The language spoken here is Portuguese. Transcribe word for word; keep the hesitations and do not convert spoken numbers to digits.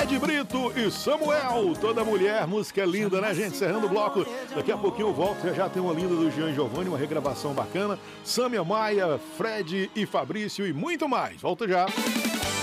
Fred Brito e Samuel, Toda Mulher, música linda, né, gente? Encerrando o bloco, daqui a pouquinho eu volto, já já tem uma linda do Jean Giovanni, uma regravação bacana, Sâmia Maia, Fred e Fabrício e muito mais. Volta já.